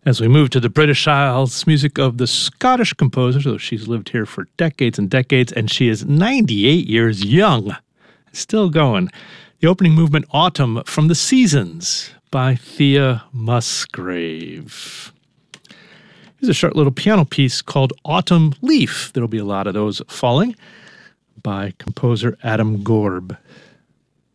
As we move to the British Isles, music of the Scottish composer, so she's lived here for decades and decades, and she is 98 years young, still going. The opening movement, Autumn, from The Seasons by Thea Musgrave. Here's a short little piano piece called Autumn Leaf. There'll be a lot of those falling, by composer Adam Gorb.